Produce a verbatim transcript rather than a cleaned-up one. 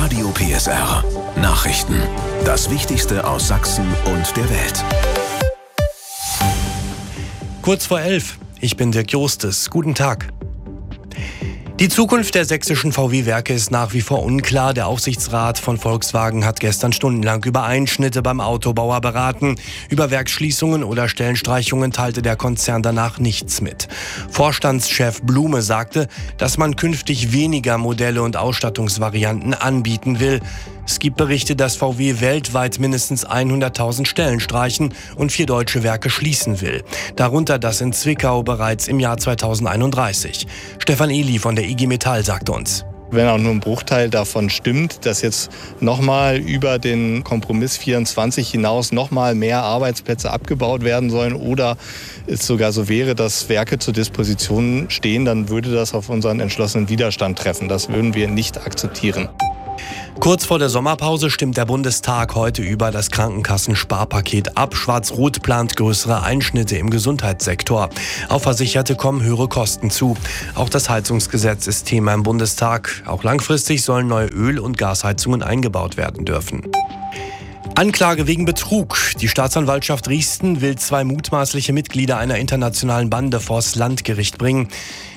Radio P S R. Nachrichten. Das Wichtigste aus Sachsen und der Welt. Kurz vor elf. Ich bin Dirk Jostes. Guten Tag. Die Zukunft der sächsischen V W-Werke ist nach wie vor unklar. Der Aufsichtsrat von Volkswagen hat gestern stundenlang über Einschnitte beim Autobauer beraten. Über Werksschließungen oder Stellenstreichungen teilte der Konzern danach nichts mit. Vorstandschef Blume sagte, dass man künftig weniger Modelle und Ausstattungsvarianten anbieten will. Es gibt Berichte, dass V W weltweit mindestens hunderttausend Stellen streichen und vier deutsche Werke schließen will. Darunter das in Zwickau bereits im Jahr zweitausendeinunddreißig. Stefan Ehli von der I G Metall sagte uns: Wenn auch nur ein Bruchteil davon stimmt, dass jetzt nochmal über den Kompromiss vierundzwanzig hinaus nochmal mehr Arbeitsplätze abgebaut werden sollen oder es sogar so wäre, dass Werke zur Disposition stehen, dann würde das auf unseren entschlossenen Widerstand treffen. Das würden wir nicht akzeptieren. Kurz vor der Sommerpause stimmt der Bundestag heute über das Krankenkassensparpaket ab. Schwarz-Rot plant größere Einschnitte im Gesundheitssektor. Auf Versicherte kommen höhere Kosten zu. Auch das Heizungsgesetz ist Thema im Bundestag. Auch langfristig sollen neue Öl- und Gasheizungen eingebaut werden dürfen. Anklage wegen Betrug. Die Staatsanwaltschaft Dresden will zwei mutmaßliche Mitglieder einer internationalen Bande vors Landgericht bringen.